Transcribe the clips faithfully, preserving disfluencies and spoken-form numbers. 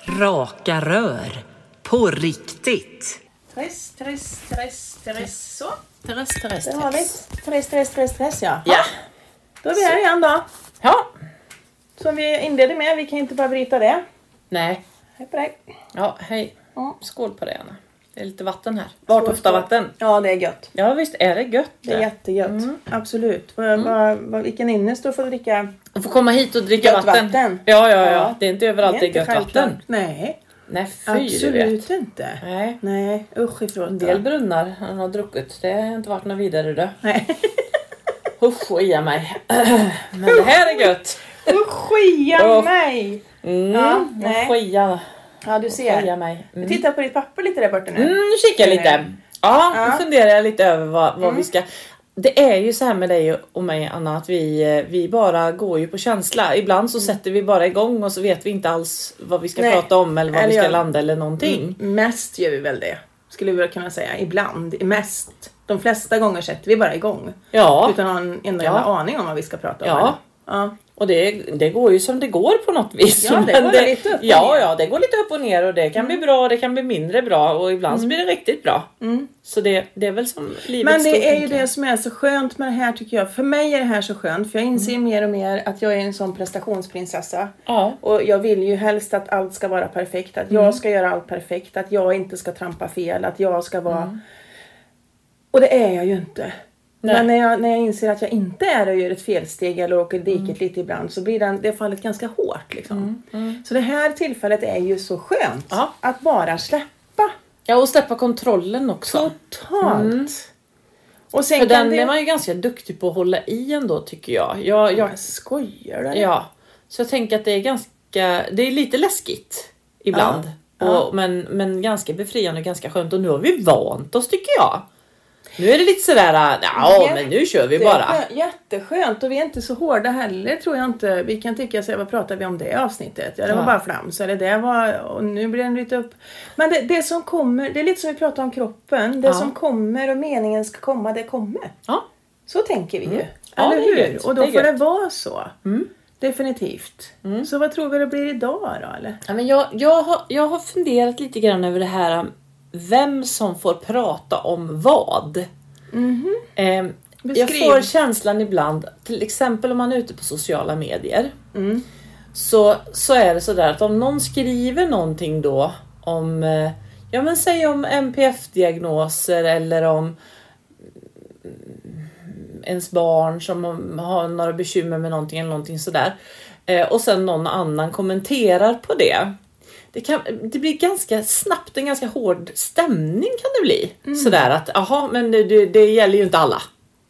Raka rör. På riktigt. Stress, stress, stress, stress. Så. Stress, stress, Där har vi. stress. Stress, stress, stress, stress, ja. Ja. Då är vi här igen då. Ja. Som vi inledde med, vi kan inte bara bryta det. Nej. Hej på dig. Ja, hej. Ja. Skål på det, Anna. Det är lite vatten här. Vartofta vatten. Ja, det är gött. Ja, visst är det gött. Det är jättegött. Mm. Absolut. Vad, vad, vad, vilken innest du får dricka Och få komma hit och dricka gött vatten. vatten. Ja, ja, ja, Ja. Det är inte överallt det är, inte gött självklart. vatten. Nej, Nej, fy, du absolut vet. inte. Nej. Nej, usch ifrån. En del brunnar han har druckit. Det har inte varit något vidare då. Nej. Usch, oja mig. Men det här är gött. Usch, skia Usch. mig. Mm, Ja, nej. Skia. Ja, du ser. Skia mig. Mm. Titta på ditt papper lite där borta nu. Mm, nu kikar jag lite. Ja, Ja. nu funderar jag lite över vad, vad Mm. vi ska... Det är ju så här med dig och mig, Anna, att vi, vi bara går ju på känsla. Ibland så sätter vi bara igång och så vet vi inte alls vad vi ska Nej. prata om eller vad Eller vi ska jag- landa eller någonting. Mm, mest gör vi väl det. Skulle vi väl kunna säga. Ibland. Mest. De flesta gånger sätter vi bara igång. Ja, Utan att ha en enda Ja. jävla aning om vad vi ska prata om. Ja. eller? Ja. och det, det går ju som det går på något vis. Ja, det Men går lite upp och ja, ner. ja, det går lite upp och ner och det kan bli bra och det kan bli mindre bra och ibland så blir det riktigt bra. Mm. Så det, det är väl som livet Men står, det är ju tänker jag. det som är så skönt med det här tycker jag. För mig är det här så skönt. För jag inser Mm. mer och mer att jag är en sån prestationsprinsessa. Ja, Och jag vill ju helst att allt ska vara perfekt. Att Mm. jag ska göra allt perfekt. Att jag inte ska trampa fel. Att jag ska vara... Mm. Och det är jag ju inte. Nej. Men när jag, när jag inser att jag inte är det och gör ett felsteg eller åker diket Mm. lite ibland. Så blir den, det fallet ganska hårt liksom. Så det här tillfället är ju så skönt. Ja. Att bara släppa. ja och släppa kontrollen också. Totalt. Mm. Och sen För kan den det... är man ju ganska duktig på att hålla i ändå, tycker jag. Jag, jag Jag skojar du? ja, så jag tänker att det är ganska, det är lite läskigt ibland. Ja, ja. Och, men, men ganska befriande och ganska skönt. Och nu har vi vant oss, tycker jag. Nu är det lite sådär, ja men nu kör vi Det är bara. skö- jätteskönt och vi är inte så hårda heller tror jag inte. Vi kan tycka så här, vad pratar vi om det avsnittet? Ja det var Ja. bara flams eller det var, och nu blir den lite upp. Men det, det som kommer, det är lite som vi pratar om kroppen. Det Ja. som kommer och meningen ska komma, det kommer. Ja. Så tänker vi ju. Ja, Eller det är hur? gött. Och då Det är får det gött. vara så. Mm. Definitivt. Så vad tror vi det blir idag då eller? Ja, men jag, jag, har, jag har funderat lite grann över det här, vem som får prata om vad. Mhm. Eh, jag Beskriv. får känslan ibland, till exempel om man är ute på sociala medier. Mm. Så, så är det sådär att om någon skriver någonting då om, eh, ja men säg om M P F-diagnoser eller om mm, ens barn som har några bekymmer med någonting eller någonting sådär. Eh, och sen någon annan kommenterar på det. Det, kan, det blir ganska snabbt en ganska hård stämning kan det bli. Mm. Sådär att, aha, men det, det, det gäller ju inte alla.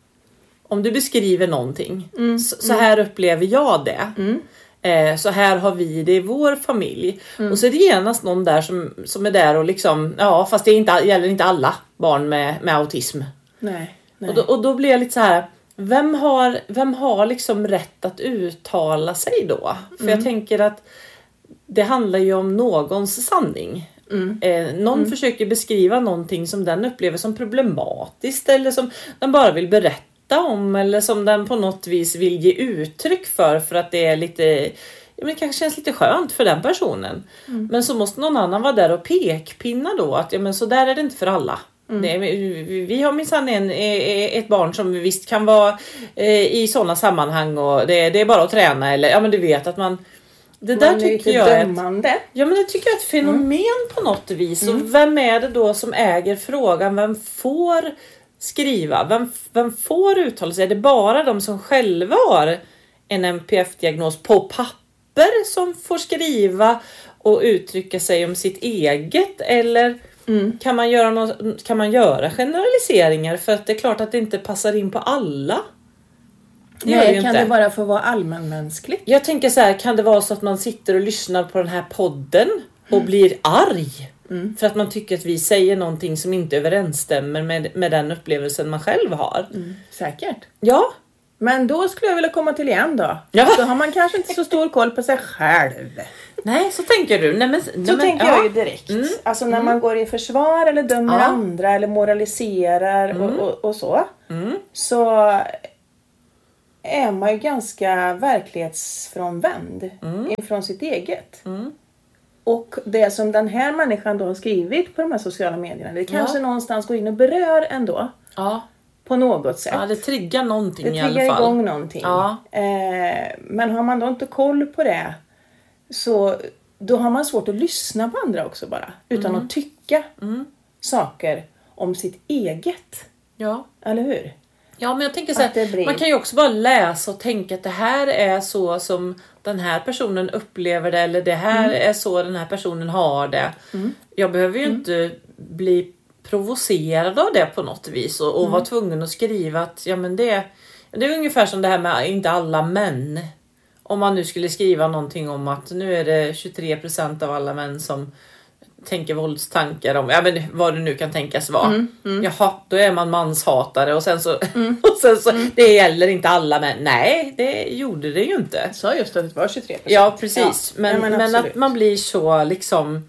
Om du beskriver någonting, Mm. så, så här upplever jag det. Eh, så här har vi det i vår familj. Mm. Och så är det genast någon där som, som är där och liksom, ja fast det är inte, gäller inte alla barn med, med autism. Nej. Nej. Och då, och då blir jag lite så här, vem har, vem har liksom rätt att uttala sig då? För Mm. jag tänker att det handlar ju om någons sanning. Mm. Eh, någon försöker beskriva någonting som den upplever som problematiskt eller som den bara vill berätta om eller som den på något vis vill ge uttryck för för att det är lite, ja, men det kanske känns lite skönt för den personen. Mm. Men så måste någon annan vara där och pekpinna då att ja, men så där är det inte för alla. Mm. Det är, vi vi har minsann en, eh, ett barn som visst kan vara eh, i sådana sammanhang och det, det är bara att träna eller ja men du vet att man det där Man är tycker lite jag är ett, dömande. ja men det tycker jag är ett fenomen på något vis. Och vem är det då som äger frågan? Vem får skriva? Vem, vem får uttala sig? Är det bara de som själva har en M P F-diagnos på papper som får skriva och uttrycka sig om sitt eget? Eller Mm. kan man göra något, kan man göra generaliseringar? För att det är klart att det inte passar in på alla. Det gör det Nej, ju kan inte. det bara få vara allmänmänskligt? Jag tänker så här, kan det vara så att man sitter och lyssnar på den här podden och blir arg Mm. för att man tycker att vi säger någonting som inte överensstämmer med, med den upplevelsen man själv har? Mm. Säkert. Ja, Men då skulle jag vilja komma till igen då. Ja. Då har man kanske inte så stor koll på sig själv. nej så tänker du. Nej, men, nej, Så men, tänker ja. jag ju direkt. Mm. Alltså när man går i försvar eller dömer Ja. andra eller moraliserar Mm. och, och, och så. Mm. Så är man ju ganska verklighetsfrånvänd Mm. ifrån sitt eget. Mm. Och det som den här människan då har skrivit på de här sociala medierna, det kanske Ja. någonstans går in och berör ändå. Ja. På något sätt. Ja, det triggar någonting det i alla triggar fall. igång någonting. Ja. Eh, men har man då inte koll på det, så då har man svårt att lyssna på andra också bara. Utan Mm. att tycka Mm. saker om sitt eget. Ja. Eller hur? Ja, men jag tänker så Att det här, blir- man kan ju också bara läsa och tänka att det här är så som den här personen upplever det, eller det här Mm. är så den här personen har det. Jag behöver ju inte bli provocerad av det på något vis och, och vara tvungen att skriva att ja, men det, det är ungefär som det här med inte alla män. Om man nu skulle skriva någonting om att nu är det tjugotre procent av alla män som tänker våldstankar om, ja men vad det nu kan tänkas vara. Mm, mm. Jaha, då är man manshatare och sen så, och sen så det gäller inte alla män. Nej, det gjorde det ju inte. Jag sa just att det var tjugotre procent. Ja, precis. Ja, men, ja, men men absolut. att man blir så liksom,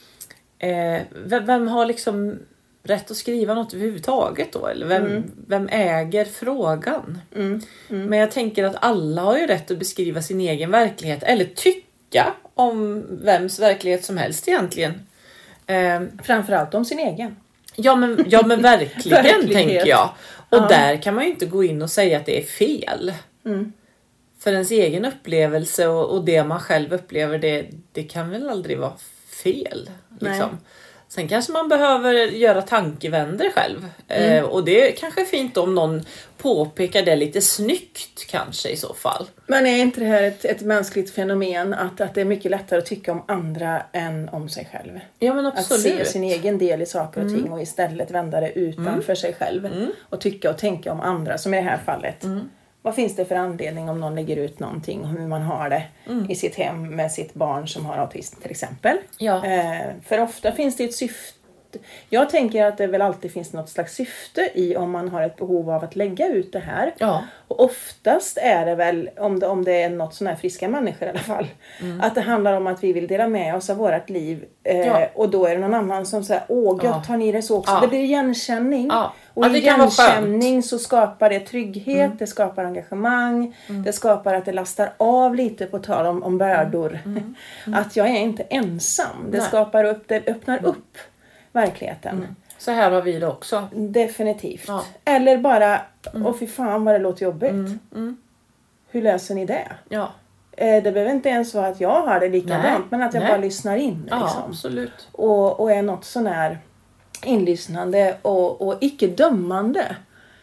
eh, vem, vem har liksom rätt att skriva något överhuvudtaget då? Eller vem, Mm. vem äger frågan? Mm, mm. Men jag tänker att alla har ju rätt att beskriva sin egen verklighet. Eller tycka om vems verklighet som helst egentligen. Eh, Framförallt om sin egen. ja, men, ja men verkligen Verklighet. tänker jag. Och Ja. där kan man ju inte gå in och säga att det är fel. Mm. För ens egen upplevelse och, och det man själv upplever, det, det kan väl aldrig vara fel. Liksom. Nej. Sen kanske man behöver göra tankevänder själv. Mm. Eh, och det är kanske fint om någon påpekar det lite snyggt kanske i så fall. Men är inte det här ett, ett mänskligt fenomen att, att det är mycket lättare att tycka om andra än om sig själv? Ja, men Att absolut. se sin egen del i saker och ting och istället vända det utanför sig själv. Mm. Och tycka och tänka om andra, som i det här fallet. Mm. Vad finns det för anledning om någon lägger ut någonting om hur man har det Mm. i sitt hem med sitt barn som har autism till exempel? Ja. Eh, för ofta finns det ett syfte. Jag tänker att det väl alltid finns något slags syfte i om man har ett behov av att lägga ut det här. Ja. Och oftast är det väl, om det, om det är något sån här friska människor i alla fall, Mm. att det handlar om att vi vill dela med oss av vårt liv. Eh, Ja. Och då är det någon annan som säger, åh gött, Ja. tar ni det så också? Ja. Det blir igenkänning. Ja. Och Ja, i det kan vara skönt. igenkänning så skapar det trygghet, Mm. det skapar engagemang, det skapar att det lastar av lite på tal om, om bördor. Mm. Att jag är inte ensam. Det Nej. skapar upp, det öppnar upp verkligheten. Så här har vi det också. Definitivt. Ja. Eller bara, åh fy fan vad det låter jobbigt. Mm. Mm. Hur löser ni det? Ja. Eh, det behöver inte ens vara att jag har det likadant, Nej. men att jag Nej. bara lyssnar in. Ja, Liksom. absolut. Och, och är något sån här inlyssnande och, och icke dömande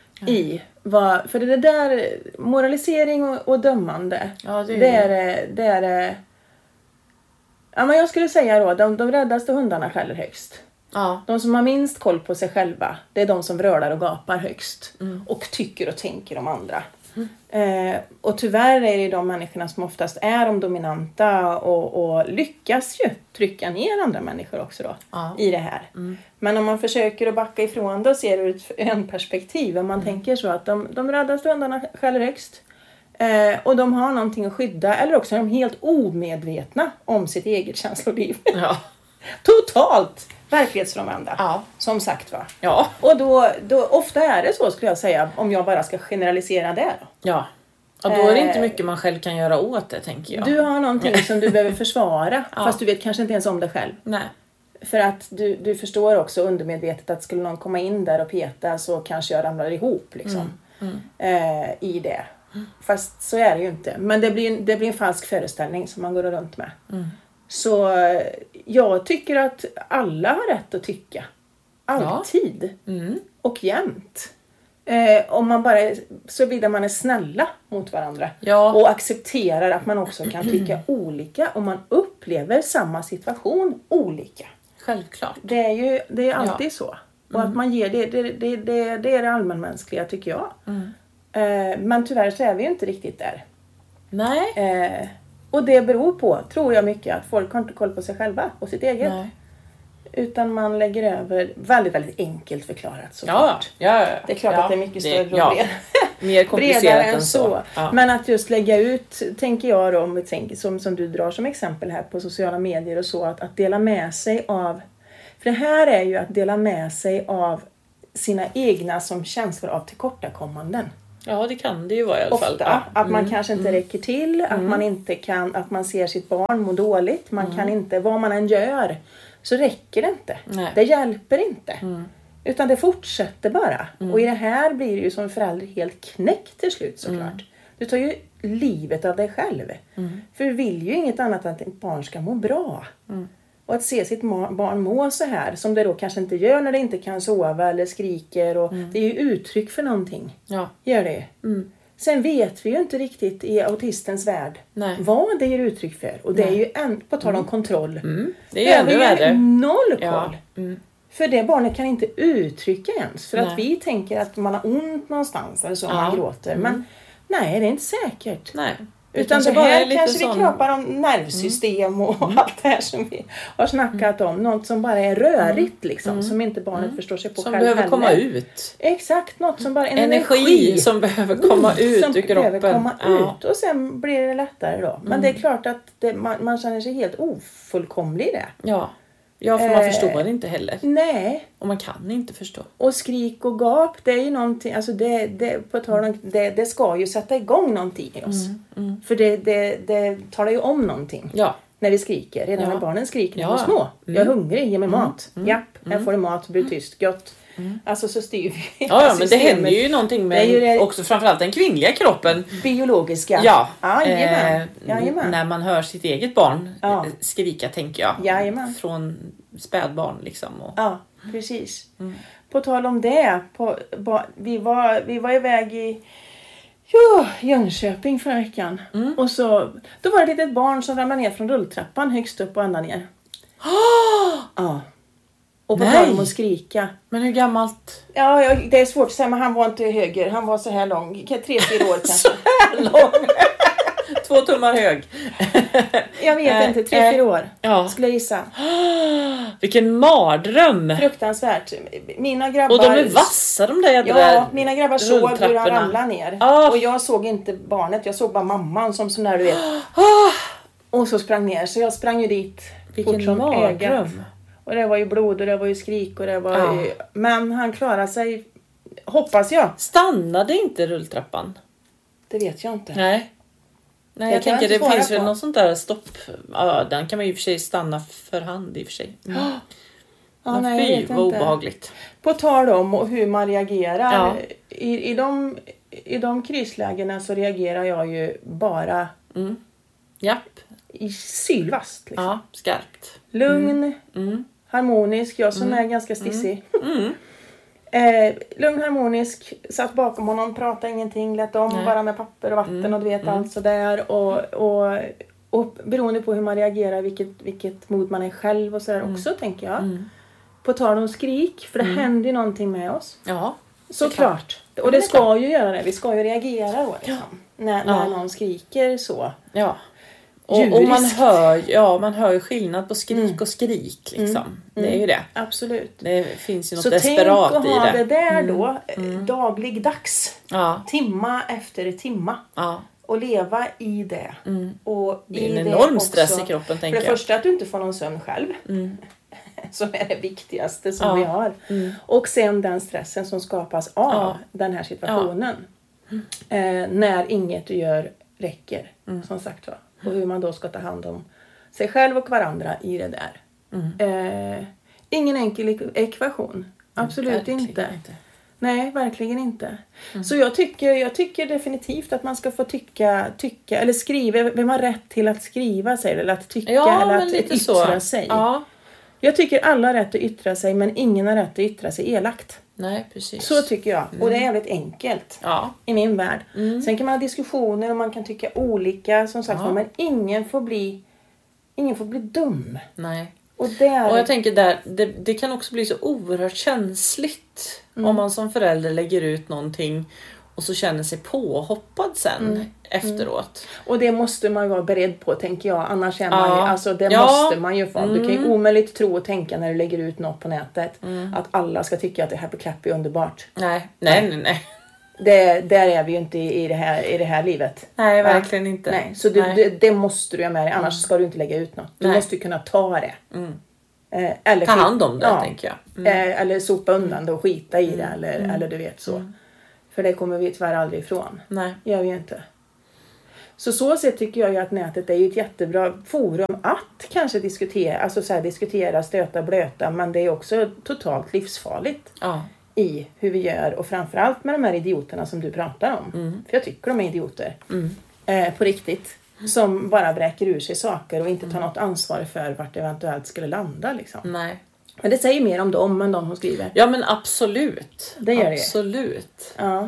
i vad, för det där moralisering och, och dömande, Ja, det är det är det är ja, men jag skulle säga då, de, de räddaste hundarna skäller högst. Ja. De som har minst koll på sig själva, det är de som vrölar och gapar högst. Mm. Och tycker och tänker om andra. Eh, och tyvärr är det de människorna som oftast är de dominanta och, och lyckas ju trycka ner andra människor också då. Ja. I det här. Mm. Men om man försöker att backa ifrån det och ser det ur ett en perspektiv. Om man Mm. tänker så att de, de räddaste hundarna skäller högst. Eh, och de har någonting att skydda. Eller också är de helt omedvetna om sitt eget känsloliv. Ja. Totalt verklighetsfrånvända. Ja. Som sagt va. Ja. Och då, då, ofta är det så skulle jag säga. Om jag bara ska generalisera det då. Ja. Och då är det inte Eh. mycket man själv kan göra åt det, tänker jag. Du har någonting som du behöver försvara. Ja. Fast du vet kanske inte ens om det själv. Nej. För att du, du förstår också undermedvetet att skulle någon komma in där och peta så kanske jag ramlar ihop liksom. Mm. Eh, I det. Fast så är det ju inte. Men det blir, det blir en falsk föreställning som man går runt med. Mm. Så eh, jag tycker att alla har rätt att tycka. Alltid. Mm. Och jämt. Eh, om man bara är, så vidare man är snälla mot varandra. Ja. Och accepterar att man också kan tycka olika. Och man upplever samma situation olika. Självklart. Det är ju det är alltid Ja. så. Och att man ger det, det, det, det, det är det allmänmänskliga tycker jag. Mm. Eh, men tyvärr så är vi ju inte riktigt där. Nej. Eh, och det beror på, tror jag mycket, att folk har inte koll på sig själva och sitt eget. Nej. Utan man lägger över, väldigt, väldigt enkelt förklarat såklart. Ja. Ja, ja, ja. Det är klart ja. att det är mycket större och ja. bred, Mer komplicerat bredare än än så. så. Ja. Men att just lägga ut, tänker jag då, om vi tänker, som, som du drar som exempel här på sociala medier och så, att, att dela med sig av, för det här är ju att dela med sig av sina egna som känslor av tillkortakommanden. Ja, det kan det ju vara i alla Ofta, fall. Ja. att man kanske inte räcker till, att Mm. man inte kan, att man ser sitt barn må dåligt. Man Mm. kan inte, vad man än gör, så räcker det inte. Nej. Det hjälper inte. Mm. Utan det fortsätter bara. Mm. Och i det här blir det ju som förälder helt knäckt till slut såklart. Mm. Du tar ju livet av dig själv. Mm. För du vill ju inget annat än att ditt barn ska må bra. Mm. Och att se sitt ma- barn må så här, som det då kanske inte gör när det inte kan sova eller skriker. Och Mm. det är ju uttryck för någonting. Ja. Gör det. Mm. Sen vet vi ju inte riktigt i autistens värld Nej. vad det ger uttryck för. Och det Nej. är ju en, på tal om kontroll. Mm. Det är Där ännu har vi värre. noll koll. Ja. Mm. För det barnet kan inte uttrycka ens. För Nej. att vi tänker att man har ont någonstans eller så om Ja. man gråter. Mm. Men nej, det är inte säkert. Nej. Utan kanske det bara är här lite kanske sån- vi pratar om nervsystem och allt det här som vi har snackat om. Något som bara är rörigt liksom. Som inte barnet förstår sig på Som själv behöver heller. komma ut. Exakt, något som bara en Energi, energi. som behöver komma ut som ur kroppen. behöver komma Ja. ut och sen blir det lättare då. Men det är klart att det, man, man känner sig helt ofullkomlig i det. Ja. Ja, för man Eh. förstår inte heller. Nej, Och man kan inte förstå. och skrik och gap, det är ju någonting, alltså det, det, på tal om, det, det ska ju sätta igång någonting i oss. Mm. För det, det, det talar ju om någonting. Ja. När vi skriker, redan Ja. när barnen skriker när Ja. de är små. Jag är hungrig, ge mig mat. Mm. Japp, här får du mat, blir tyst, gött. Alltså så styr vi Ja, ja, men det systemet. händer ju någonting med Det är ju det- också framförallt den kvinnliga kroppen. Biologiska. Ja, Jajamän. eh, Jajamän. när man hör sitt eget barn Ja. eh, skrika, tänker jag. Jajamän. Från spädbarn liksom. Och, Ja, precis. Mm. På tal om det, på, ba, vi, var, vi var iväg i jo, Jönköping förra veckan. Mm. Och så, då var det ett litet barn som ramlade ner från rulltrappan högst upp och ända ner. Ja. Och på Nej. tal om att skrika. Men hur gammalt? Ja, jag, det är svårt att säga, men han var inte höger. Han var så här lång. Tre, fyra år kanske. Så här lång. Två tummar hög. Jag vet Eh, inte, tre, eh, fyra år. Ja. Skulle jag gissa. Vilken mardröm. Fruktansvärt. Mina grabbar... Och de är vassa, de där jädra Ja, mina grabbar såg hur han rulltrapporna. ramlade ner. Ah. Och jag såg inte barnet, jag såg bara mamman som sån där, du vet. Och så sprang ner, så jag sprang ju dit. Vilken fort som ögat. mardröm. Och det var ju blod och det var ju skrik och det var Ja. ju... Men han klarade sig, hoppas jag. Stannade inte rulltrappan? Det vet jag inte. Nej. Nej, Det jag kan jag tänker inte det svara finns väl på. något sånt där stopp. Ja, den kan man ju i och för sig stanna för hand i och för sig. Mm. Ja, Men nej, jag fy, vet vad inte. obehagligt. På tal om och hur man reagerar. Ja. I, i, de, I de krislägena så reagerar jag ju bara Mm. Japp. i sylvast. Liksom. Ja, skarpt. Lugn, Mm. harmonisk. Jag som är ganska stissig. Mm. Eh, lugn, harmonisk, satt bakom honom, pratade ingenting, lät om Nej. bara med papper och vatten och du vet allt sådär. Och, och, och beroende på hur man reagerar, vilket, vilket mod man är själv och sådär också, tänker jag. Mm. På tal om skrik, för det händer ju någonting med oss. Ja. Såklart. Och men det det är ska ju göra det, vi ska ju reagera då liksom. När, när Ja. någon skriker så. Ja. Och, och man Djuriskt. hör, ja, man hör ju skillnad på skrik Mm. och skrik liksom. Mm. Det är ju det. Absolut. Det finns ju något Så tänk desperat att i ha det. det där Mm. då, mm. dagligdags. Ja. Timma efter timma. Ja. Och leva i det. Mm. Och Det är i en enorm också- stress i kroppen, För tänker det jag. första att du inte får någon sömn själv. Mm. Som är det viktigaste som Ja. vi har. Mm. Och sen den stressen som skapas av Ja. den här situationen. Eh, när inget du gör räcker. Som sagt var. Och hur man då ska ta hand om sig själv och varandra i det där. Eh, ingen enkel ek- ekvation. Absolut Verkligen inte. Nej, verkligen inte. Så jag tycker, jag tycker definitivt att man ska få tycka, tycka eller skriva. Vem har rätt till att skriva sig? Eller att tycka Ja, eller men att lite yttra så. sig. Ja. Jag tycker alla har rätt att yttra sig, men ingen har rätt att yttra sig elakt. Nej, precis. Så tycker jag. Och det är jävligt enkelt. Ja. I min värld. Mm. Sen kan man ha diskussioner och man kan tycka olika. Som sagt, Ja. men ingen får bli ingen får bli dum. Nej. Och där... Och jag tänker där, det, det kan också bli så oerhört känsligt Mm. om man som förälder lägger ut någonting och så känner sig påhoppad sen Mm. efteråt. Och det måste man ju vara beredd på, tänker jag. Annars är man Ja. ju, alltså det Ja. måste man ju få. Du kan ju Mm. omöjligt tro och tänka när du lägger ut något på nätet. Mm. Att alla ska tycka att det här på Klapp är underbart. Nej, nej, nej, nej. Det, där är vi ju inte i, i, det, här, i det här livet. Nej, Va? verkligen inte. Nej, så du, Nej. Det, det måste du ha med dig. Annars ska du inte lägga ut något. Du Nej. måste ju kunna ta det. Mm. Eh, eller Ta hand om det, ja. tänker jag. Mm. Eh, eller sopa undan det och skita i det. Eller, eller du vet så. För det kommer vi tyvärr aldrig ifrån. Nej. Gör vi ju inte. Så så sätt tycker jag ju att nätet är ju ett jättebra forum att kanske diskutera, alltså så här, diskutera, stöta, blöta, men det är också totalt livsfarligt Ja. i hur vi gör och framförallt med de här idioterna som du pratar om. Mm. För jag tycker de är idioter. Mm. Eh, på riktigt. Som bara bräker ur sig saker och inte tar något ansvar för vart det eventuellt skulle landa liksom. Nej. Men det säger mer om dem än de som skriver. Ja, men absolut. Det gör det. Absolut. Ja.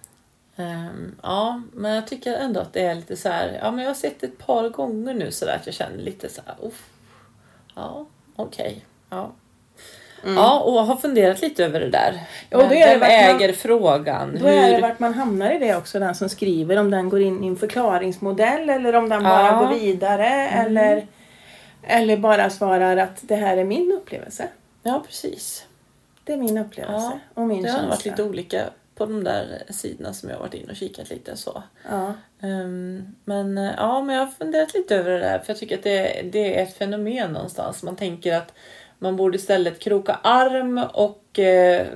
Um, ja, men jag tycker ändå att det är lite så här. Ja, men jag har sett ett par gånger nu så där att jag känner lite så här. Uff. Ja, okej. Okay. Ja. Mm. Ja, och har funderat lite över det där. Ja, och då är det Vem äger man, frågan? Då Hur... är det vart man hamnar i det också, den som skriver. Om den går in i en förklaringsmodell eller om den bara ja. går vidare. Mm. Eller, eller bara svarar att det här är min upplevelse. Ja, precis. Det är min upplevelse Ja, och min det känsla. har varit lite olika på de där sidorna som jag har varit in och kikat lite så. Ja. Um, men ja, men jag har funderat lite över det där. För jag tycker att det, det är ett fenomen någonstans. Man tänker att man borde istället kroka arm och eh,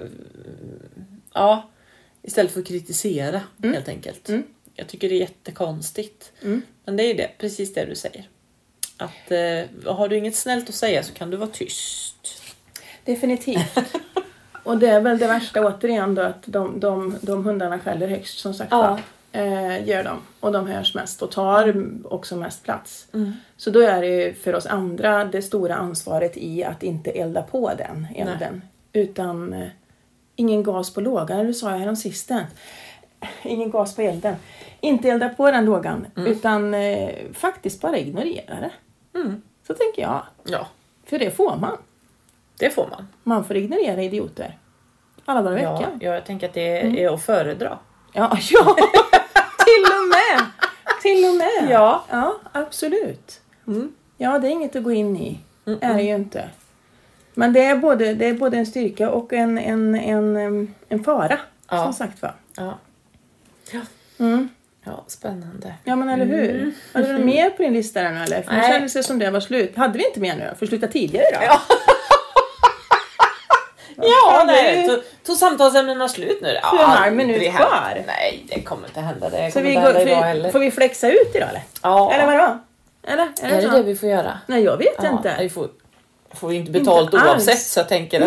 ja, istället för att kritisera mm. helt enkelt. Mm. Jag tycker det är jättekonstigt. Mm. Men det är det, precis det du säger. Att eh, har du inget snällt att säga så kan du vara tyst. Definitivt. Och det är väl det värsta återigen då att de, de, de hundarna skäller högst som sagt. Ja. Eh, gör de. Och de hörs mest och tar mm. också mest plats. Mm. Så då är det ju för oss andra det stora ansvaret i att inte elda på den elden. Nej. Utan eh, ingen gas på lågan. Det sa jag härom sisten. Ingen gas på elden. Inte elda på den lågan. Mm. Utan eh, faktiskt bara ignorera det. Mm. Så tänker jag. Ja. För det får man. Det får man. Man får ignorera idioter. Alla dagar i ja, veckan. Ja, jag tänker att det är, mm. är att föredra. Ja, ja. Till och med. Till och med. Ja. Ja, absolut. Mm. Ja, det är inget att gå in i. Mm-mm. Är det ju inte. Men det är både, det är både en styrka och en, en, en, en fara. Ja. Som sagt va. Ja. Ja. Mm. Ja, spännande. Ja, men eller hur? Mm. Hade du mer på din lista där nu eller? För det Nej. kändes det som det var slut. Hade vi inte mer nu? För sluta tidigare då? Ja. Ja, ja nej. Tog, tog samtalsämnena slut nu? Ja, en halv minut kvar. Nej, det kommer inte hända. Det så vi går, går, idag heller. Får vi flexa ut idag eller? Ja. Eller vadå? Eller? Är det, är det så? det vi får göra? Nej, jag vet ja, inte. Vi får, får vi inte betalt inte oavsett alls. så jag tänker att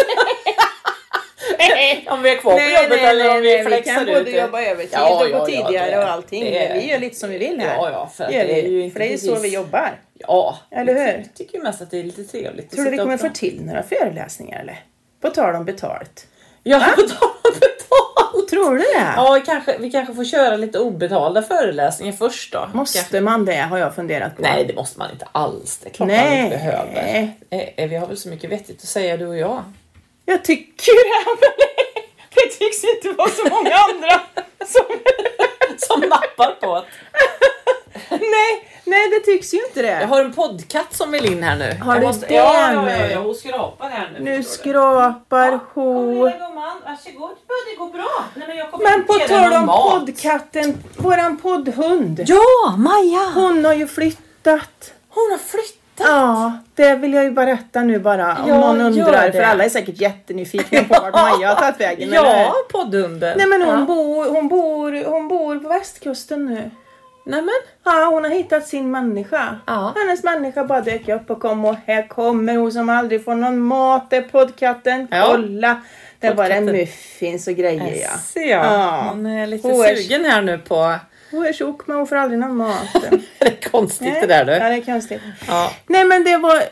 om vi är kvar nej, på jobbet nej, eller nej, om vi nej, flexar vi kan ut. både jobba övertid ja, och gå ja, tidigare ja, det, och allting. det är, vi gör lite som vi vill här. Ja, ja, för, att det, det är ju inte för det är ju så vi jobbar. Ja, eller hur? Jag tycker ju mest att det är lite trevligt. Tror du vi kommer få till några föreläsningar eller? På tal om betalt. Ja, på tal om betalt. Tror du det? Ja, vi kanske, vi kanske får köra lite obetalda föreläsningar först då. Måste kanske. man det, har jag funderat på. Nej, det måste man inte alls. Det är klart nej. man inte behöver. Eh, vi har väl så mycket vettigt att säga, du och jag. Jag tycker det. Det tycks inte vara så många andra som, som nappar på det. nej, nej, det tycks ju inte det. Jag har en poddkatt som vill in här nu. Har jag du måste, det ja, ja, nu? ja, ja, hon skrapar här nu. Nu skrapar ja, hon. Kom igen, gumman. Varsågod. Det går bra. Nej, men jag kommer men på tal om mat. poddkatten, våran poddhund. Ja, Maja. Hon har ju flyttat. Hon har flyttat. Ja, det vill jag ju berätta nu bara. Om ja, någon undrar. För alla är säkert jättenyfikna på vart Maja har tagit vägen. Ja, poddhunden. Nej, men hon, ja. bor, hon, bor, hon bor på västkusten nu. Nämen. Ja, hon har hittat sin människa. Ja. Hennes människa bara dök upp och kom och här kommer hon som aldrig får någon mat. Det är poddkatten. Ja. Kolla. Det var en muffins och grejer. Ja. Ser jag. Ja. Hon är lite hon är, sugen här nu på... Hon är tjock men hon får aldrig någon mat. det är konstigt Nej. det där du. Ja, det är konstigt. Ja. Nej, men det var...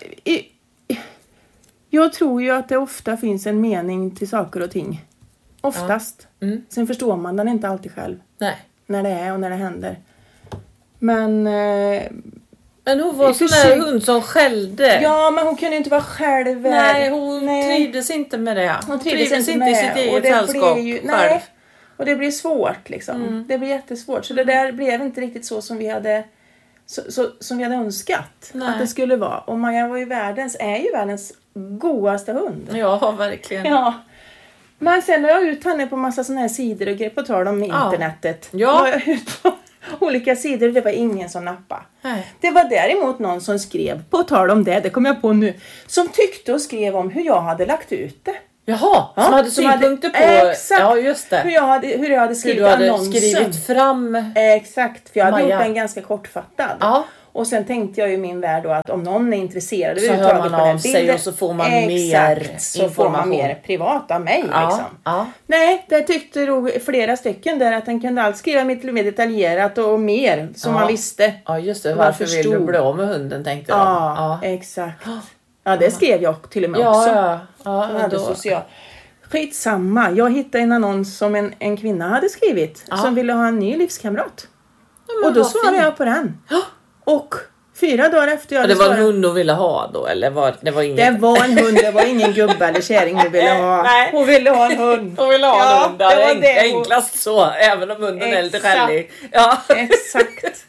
Jag tror ju att det ofta finns en mening till saker och ting. Oftast. Ja. Mm. Sen förstår man den inte alltid själv. Nej. När det är och när det händer. Men... Eh, men hon var en sån där hund som skällde. Ja, men hon kunde inte vara själv. Nej, hon nej. trivdes inte med det. Hon trivdes, trivdes inte med i sitt eget och det sällskap blir ju, själv. nej. Och det blir svårt liksom. Mm. Det blir jättesvårt. Så det där blev inte riktigt så som vi hade så, så, som vi hade önskat nej. att det skulle vara. Och Maja var ju världens, är ju världens godaste hund. Ja, verkligen. Ja. Men sen la jag ut henne på massa såna här sidor och grejer på tal om ja. internetet. Ja. La jag ut på olika sidor och det var ingen som nappade. Nej. Det var däremot någon som skrev, på tal om det, det kom jag på nu, som tyckte och skrev om hur jag hade lagt ut det. Jaha, Ja, som hade som hade- synpunkter på... Exakt. Ja, just det. Hur jag hade, hur jag hade Hur skrivit du hade annonsen. skrivit fram... Exakt, för jag hade Maja. gjort den ganska kortfattad. Ja. Och sen tänkte jag i min värld då att om någon är intresserad Så överhuvudtaget hör man på den här av sig bilden, och så får man exakt, mer så får man information. mer privat av mig Ja, liksom. ja. Nej, det tyckte nog flera stycken där att den kunde allt skriva lite mer detaljerat och mer som Ja. man visste. Ja, just det. Och man Varför vill du förstod. bli av med hunden, tänkte de. Ja, exakt. Ja, det skrev jag till och med Ja, också. ja. Ja, Som ja, hade då. social. Skitsamma. Jag hittade en annons som en, en kvinna hade skrivit. Ja. Som ville ha en ny livskamrat. men Och då vad svarade fint. jag på den. Och fyra dagar efter jag Och det hade var en svarat- hund hon ville ha då? Eller var, det var inget? Det var en hund, det var ingen gubbe eller kärring hon ville ha. Nej. Hon ville ha en hund. Hon ville ha Ja, en hund. Det det är var enk- det hon- enklast så. Även om hunden är lite Exakt. skällig. Ja. Exakt.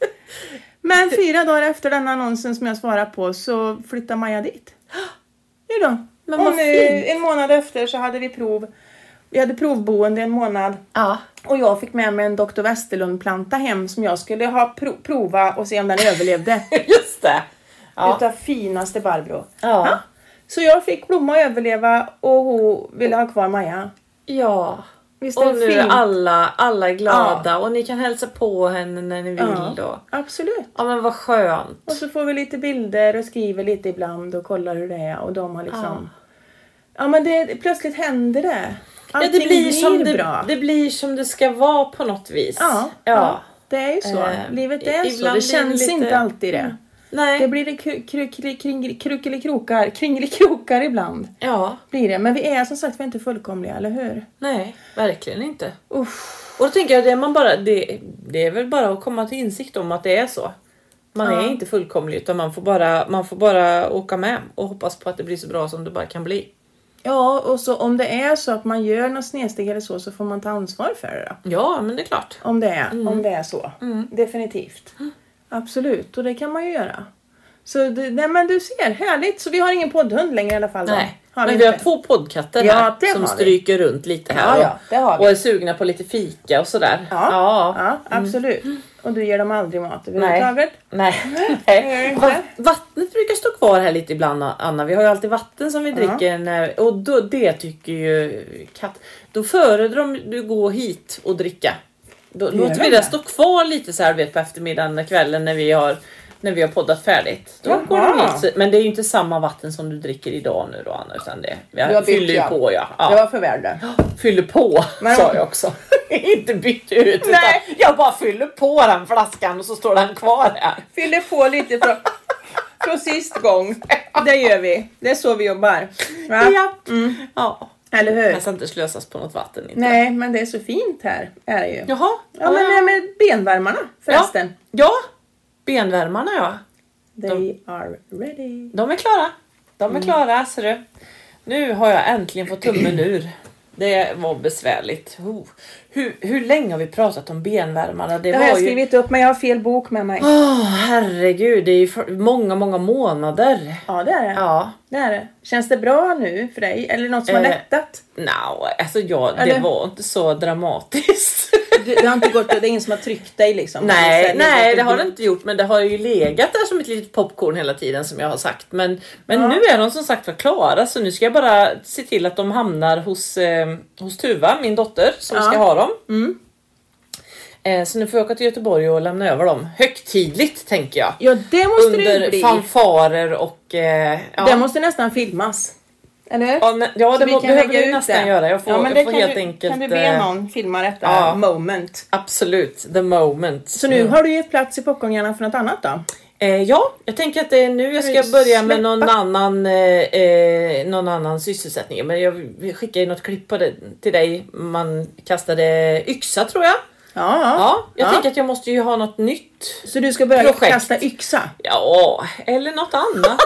Men fyra dagar efter den annonsen som jag svarade på så flyttade Maja dit. Jo då. Men Och vad nu, fint. en månad efter så hade vi prov. Vi hade provboende en månad. Ja. Och jag fick med mig en doktor Westerlund-planta hem som jag skulle ha pro- prova och se om den överlevde. Just det. Ja. Utav finaste Barbro. Ja. Så jag fick Blomma överleva och hon ville ha kvar Maja. Ja. Visst är Och det nu är fint? alla, alla är glada och ni kan hälsa på henne när ni vill Ja, då. absolut. Ja, men vad skönt. Och så får vi lite bilder och skriver lite ibland och kollar hur det är. Och de har liksom... Ja, men det, plötsligt händer det. Ja, Allting det blir, som det, bra. det blir som det ska vara på något vis. Ja, ja. ja. det är ju så. Eh, Livet är ibland så. blir Det det känns lite- inte alltid det. Nej. Det blir det kru- kru- kru- kring- kruckelikrokar, kringelikrokar ibland. Ja. Blir det. Men vi är som sagt vi är inte fullkomliga, eller hur? Nej, verkligen inte. Uff. Och då tänker jag, det, är man bara, det, det är väl bara att komma till insikt om att det är så. Man Ja. är inte fullkomlig utan man får, bara, man får bara åka med och hoppas på att det blir så bra som det bara kan bli. Ja, och så om det är så att man gör något snedsteg eller så, så får man ta ansvar för det då. Ja, men det är klart. Om det är, om det är så. Mm. Definitivt. Absolut, och det kan man ju göra. Så det, nej, men du ser, härligt. Så vi har ingen poddhund längre i alla fall då. Nej, Har men inte. vi har två poddkatter Ja, här det som har vi. stryker runt lite här Ja, och, ja, det har vi. och är sugna på lite fika och sådär. Ja, Ja. ja absolut. Och du ger dem aldrig mat Nej. överhuvudtaget? Nej. det gör det Nej. inte. Va- vattnet brukar stå kvar här lite ibland, Anna. Vi har ju alltid vatten som vi dricker när, och då, det tycker ju katt. Då föredrar de du gå hit och dricka. Då gör låter de vi det? det stå kvar lite så här vet, på eftermiddagen, kvällen när vi har när vi har poddat färdigt. Då Jaha. går de hit. Så- Men det är ju inte samma vatten som du dricker idag nu då, Anna, utan det Du har jag bytt, fyller ju ja. på, ja. Det ja. var för väl det. Fyller på, Men- sa jag också. Inte bytt ut, utan Nej. jag bara fyller på den flaskan och så står den kvar här. Fyller på lite från, från sist gång. Det gör vi. Det är så vi jobbar. Va? Ja. Mm. Ja. Eller hur? Det ska inte slösas på något vatten. Inte. Nej, men det är så fint här. Är det ju. Jaha. Ja, men det här med benvärmarna förresten. Ja, benvärmarna ja. They are ready. De är klara. De är Mm. klara, ser du. Nu har jag äntligen fått tummen ur. Det var besvärligt. Oh. Hur, hur länge har vi pratat om benvärmarna? Det Det har var jag ju... skrivit upp, men jag har fel bok med mig. Åh, herregud, det är ju för många, många månader. Ja, det är det. Ja. Det är det. Känns det bra nu för dig? Eller något som har Eh, lättat? No, alltså jag, det Eller? var inte så dramatiskt. Du, det har inte gått, det är ingen som har tryckt dig liksom? Nej, Eller nej gått det har och- det inte gjort, men det har ju legat där som ett litet popcorn hela tiden som jag har sagt. Men, men Ja. nu är de som sagt var klara, så nu ska jag bara se till att de hamnar hos, eh, hos Tuva, min dotter, som Ja. ska ha dem. Mm. Eh, så nu får jag åka till Göteborg och lämna över dem högtidligt, tänker jag. Ja, det måste det ju Under bli. fanfarer och... Eh, ja. Det måste nästan filmas. Eller? Ja, nä- ja, Så det vi må, kan behöver lägga jag ju ut nästan det. göra. Jag får, ja, men jag det får kan helt du, enkelt... Kan du be eh, någon filma detta ja. moment? Absolut, the moment. Så nu har du gett plats i popcornhjärnan för något annat då? Eh, ja, jag tänker att det är nu jag ska du börja med släppa? någon annan, eh, eh, någon annan sysselsättning. Men jag skickar ju något klipp på det till dig. Man kastade yxa, tror jag. Ja, ja. Ja, jag Ja. tänker att jag måste ju ha något nytt. Så du ska börja Projekt. kasta yxa? Ja, eller något annat.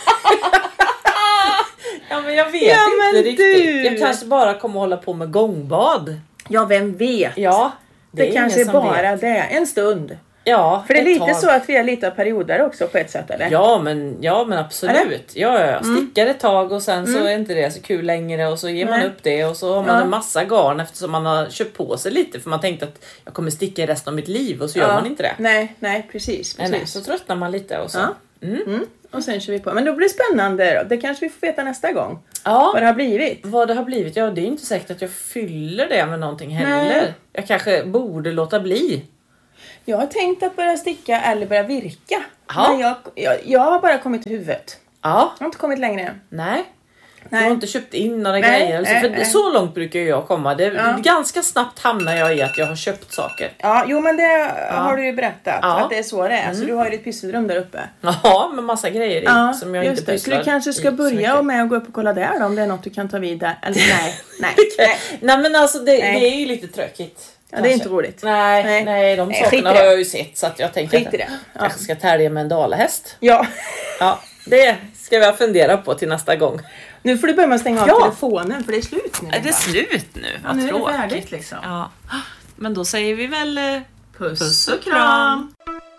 ja, men jag vet Ja, inte men riktigt. du. Jag kanske bara kommer hålla på med gångbad. Ja, vem vet? Ja, det är kanske är ingen som bara vet. det. En stund. Ja, För det är ett lite tag. så att vi är lite av perioder också på ett sätt, eller? Ja men, ja men absolut. Eller? Ja, ja, ja. Stickar ett tag och sen så är inte det så kul längre och så ger man Nej. upp det och så har man Ja. en massa garn eftersom man har köpt på sig lite för man tänkte att jag kommer sticka i resten av mitt liv och så gör Ja. man inte det. Nej, nej, precis. Nej, precis. nej, så tröttnar man lite och så. Ja. Mm. Mm. Och sen kör vi på. Men då blir det spännande då. Det kanske vi får veta nästa gång. Ja. Vad det har blivit. Vad det har blivit. Ja, det är inte säkert att jag fyller det med någonting heller. Nej. Jag kanske borde låta bli. Jag har tänkt att börja sticka eller börja virka. Ja. Men jag, jag, jag har bara kommit till huvudet. Ja. Jag har inte kommit längre än. Nej. Nej. Du har inte köpt in några Nej, grejer. Alltså, nej, för nej. så långt brukar jag komma. Det, Ja. Ganska snabbt hamnar jag i att jag har köpt saker. Ja, jo men det har du ju berättat. Ja. Att det är så det är. Mm. Så du har ju ditt pysselrum där uppe. Ja, med massa grejer i Ja, som jag just inte det. Så pysslar du kanske ska i så börja mycket. och med och gå upp och kolla där då, om det är något du kan ta vid där. Eller nej, nej. nej. nej men alltså det, Nej. det är ju lite tråkigt. Ja, det är inte roligt. Nej, Nej. nej, de Nej, sakerna skit i har det. jag ju sett så att jag tänker Skit att i jag det. Ja. kanske ska tälja med en dalahäst. Ja. Ja, det ska jag fundera på till nästa gång. Nu får du börja med att stänga av Ja. telefonen för det är slut nu. Är det slut nu? Ja, nu är det färdigt liksom. Ja, men då säger vi väl eh, Puss och kram.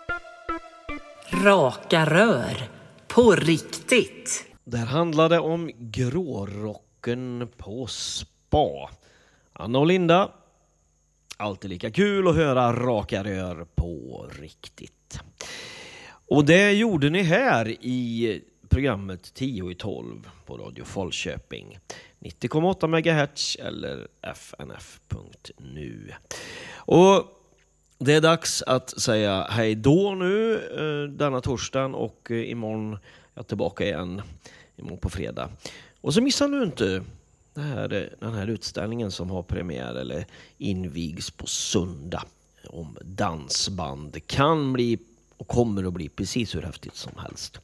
Raka rör. På riktigt. Det här handlade om grårocken på spa. Anna och Linda. Alltid lika kul att höra raka rör på riktigt. Och det gjorde ni här i programmet tio i tolv på Radio Falköping. nittio komma åtta megahertz eller f n f punkt nu. Och det är dags att säga hej då nu denna torsdagen och imorgon är jag tillbaka igen imorgon på fredag. Och så missar du inte det här, den här utställningen som har premiär eller invigs på söndag om dansband. Det kan bli och kommer att bli precis hur häftigt som helst.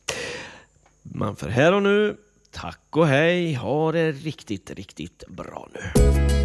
Men för här och nu, tack och hej. Ha det riktigt, riktigt bra nu.